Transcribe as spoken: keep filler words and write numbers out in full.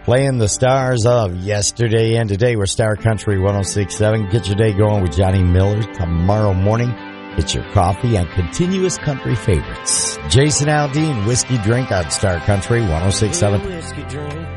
Playing the stars of yesterday and today. We're Star Country one oh six point seven. Get your day going with Johnny Miller tomorrow morning. Get your coffee and continuous country favorites. Jason Aldean, Whiskey Drink on Star Country one oh six point seven.